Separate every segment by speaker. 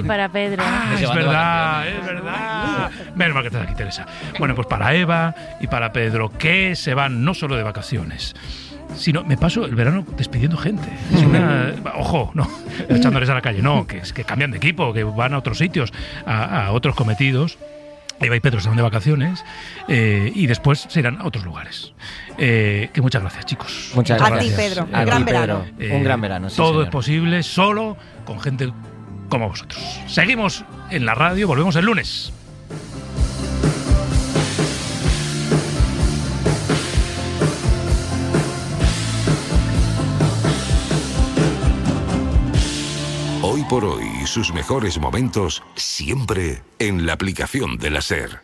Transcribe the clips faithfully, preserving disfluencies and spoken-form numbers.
Speaker 1: y para Pedro.
Speaker 2: Ah, es verdad, es verdad. Menos mal que estás aquí, Teresa. Bueno, pues para Eva y para Pedro, que se van no solo de vacaciones, sino me paso el verano despidiendo gente. Es una, ojo, no, echándoles a la calle, no, que, que cambian de equipo, que van a otros sitios, a, a otros cometidos. Eva y Pedro se van de vacaciones eh, y después se irán a otros lugares. Eh, que muchas gracias, chicos.
Speaker 3: Muchas
Speaker 4: a
Speaker 3: gracias.
Speaker 4: ti, Pedro.
Speaker 3: A
Speaker 4: Un gran
Speaker 3: ti,
Speaker 4: verano.
Speaker 3: Pedro. Eh, Un gran verano, sí,
Speaker 2: todo
Speaker 3: señor.
Speaker 2: es posible solo con gente como vosotros. Seguimos en la radio, volvemos el lunes.
Speaker 5: Hoy por hoy, sus mejores momentos siempre en la aplicación de la SER.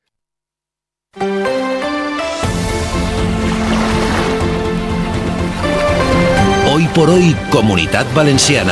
Speaker 6: Hoy por hoy, Comunitat Valenciana.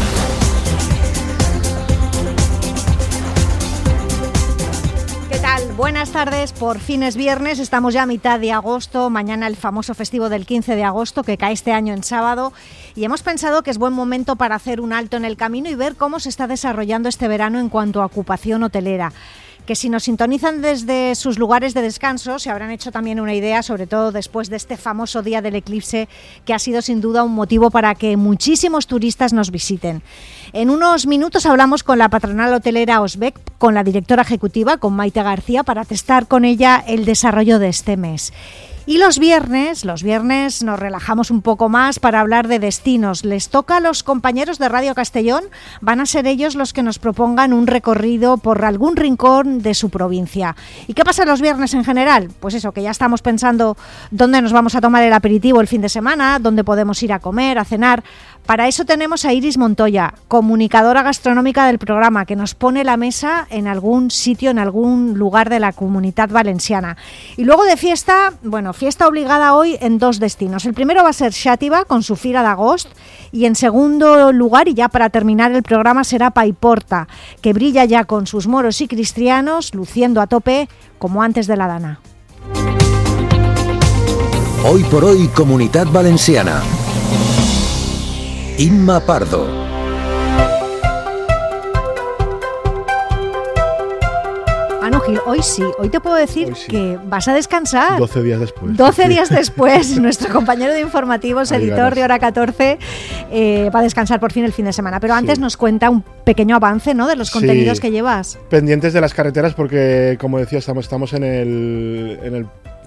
Speaker 4: ¿Qué tal? Buenas tardes, por fin es viernes, estamos ya a mitad de agosto, mañana el famoso festivo del quince de agosto que cae este año en sábado y hemos pensado que es buen momento para hacer un alto en el camino y ver cómo se está desarrollando este verano en cuanto a ocupación hotelera. Que si nos sintonizan desde sus lugares de descanso se habrán hecho también una idea, sobre todo después de este famoso día del eclipse, que ha sido sin duda un motivo para que muchísimos turistas nos visiten. En unos minutos hablamos con la patronal hotelera Osbec, con la directora ejecutiva, con Maite García, para testar con ella el desarrollo de este mes. Y los viernes, los viernes nos relajamos un poco más para hablar de destinos. Les toca a los compañeros de Radio Castellón, van a ser ellos los que nos propongan un recorrido por algún rincón de su provincia. ¿Y qué pasa los viernes en general? Pues eso, que ya estamos pensando dónde nos vamos a tomar el aperitivo el fin de semana, dónde podemos ir a comer, a cenar. Para eso tenemos a Iris Montoya, comunicadora gastronómica del programa, que nos pone la mesa en algún sitio, en algún lugar de la Comunitat Valenciana. Y luego de fiesta, bueno, fiesta obligada hoy en dos destinos. El primero va a ser Xàtiva, con su Fira d'Agost, y en segundo lugar, y ya para terminar el programa, será Paiporta, que brilla ya con sus moros y cristianos, luciendo a tope, como antes de la Dana.
Speaker 6: Hoy por hoy, Comunitat Valenciana. Inma Pardo.
Speaker 4: Ah, no, Gil, hoy sí, hoy te puedo decir
Speaker 7: sí.
Speaker 4: que vas a descansar.
Speaker 7: doce días después.
Speaker 4: doce días después, nuestro compañero de informativos,
Speaker 7: Ahí
Speaker 4: editor
Speaker 7: ganas.
Speaker 4: de Hora catorce, eh, va a descansar por fin el fin de semana. Pero antes
Speaker 7: Sí.
Speaker 4: nos cuenta un pequeño avance, ¿no?, de los contenidos
Speaker 7: Sí.
Speaker 4: que llevas.
Speaker 7: Pendientes de las carreteras porque, como decía, estamos, estamos en el... En el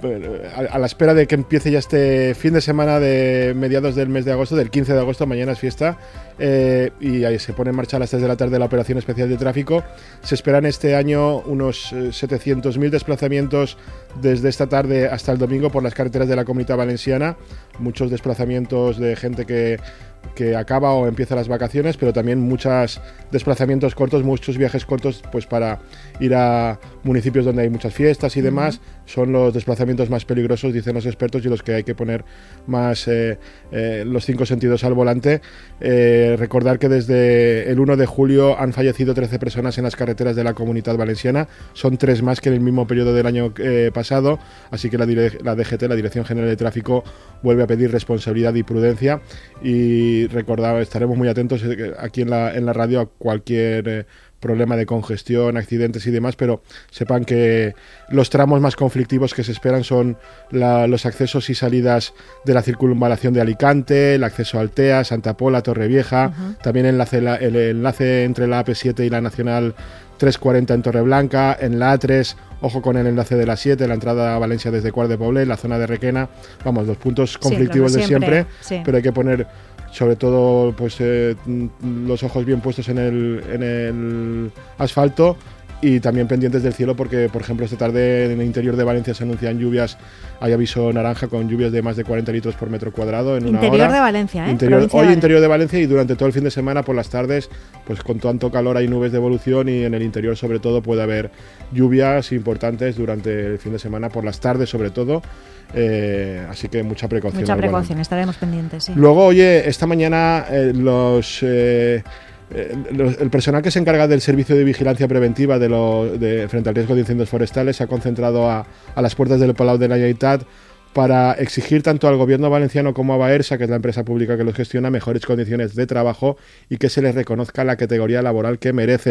Speaker 7: a la espera de que empiece ya este fin de semana de mediados del mes de agosto, del quince de agosto, mañana es fiesta, eh, y ahí se pone en marcha a las tres de la tarde la operación especial de tráfico. Se esperan este año unos eh, setecientos mil desplazamientos desde esta tarde hasta el domingo por las carreteras de la Comunitat Valenciana, muchos desplazamientos de gente que que acaba o empieza las vacaciones, pero también muchos desplazamientos cortos, muchos viajes cortos, pues para ir a municipios donde hay muchas fiestas y demás. Uh-huh. Son los desplazamientos más peligrosos, dicen los expertos, y los que hay que poner más eh, eh, los cinco sentidos al volante. Eh, recordar que desde el uno de julio han fallecido trece personas en las carreteras de la Comunitat Valenciana, son tres más que en el mismo periodo del año eh, pasado, así que la, dire- la D G T, la Dirección General de Tráfico, vuelve a pedir responsabilidad y prudencia. Y Y recordad, estaremos muy atentos aquí en la, en la radio a cualquier eh, problema de congestión, accidentes y demás, pero sepan que los tramos más conflictivos que se esperan son la, los accesos y salidas de la circunvalación de Alicante, el acceso a Altea, Santa Pola, Torrevieja, uh-huh. también el enlace, la, el enlace entre la A P siete y la Nacional trescientos cuarenta en Torreblanca, en la A tres, ojo con el enlace de la siete, la entrada a Valencia desde Quart de Poblet, la zona de Requena, vamos, los puntos conflictivos sí, de siempre, siempre sí. Pero hay que poner sobre todo pues eh, los ojos bien puestos en el, en el asfalto y también pendientes del cielo porque, por ejemplo, esta tarde en el interior de Valencia se anuncian lluvias, hay aviso naranja con lluvias de más de cuarenta litros por metro cuadrado en
Speaker 4: interior
Speaker 7: una hora.
Speaker 4: Interior de Valencia, ¿eh?
Speaker 7: Interior, hoy
Speaker 4: de Valencia.
Speaker 7: Interior de Valencia y durante todo el fin de semana por las tardes, pues con tanto calor hay nubes de evolución y en el interior sobre todo puede haber lluvias importantes durante el fin de semana, por las tardes sobre todo. Eh, así que mucha precaución.
Speaker 4: Mucha precaución, estaremos pendientes, sí.
Speaker 7: Luego, oye, esta mañana eh, los... Eh, el personal que se encarga del servicio de vigilancia preventiva de lo, de, frente al riesgo de incendios forestales se ha concentrado a, a las puertas del Palau de la Generalitat para exigir tanto al gobierno valenciano como a Baersa, que es la empresa pública que los gestiona, mejores condiciones de trabajo y que se les reconozca la categoría laboral que merece.